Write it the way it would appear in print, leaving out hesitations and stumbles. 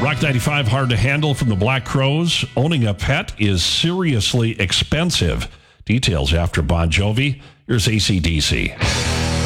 Rock 95, hard to handle from the Black Crowes. Owning a pet is seriously expensive. Details after Bon Jovi. Here's AC/DC.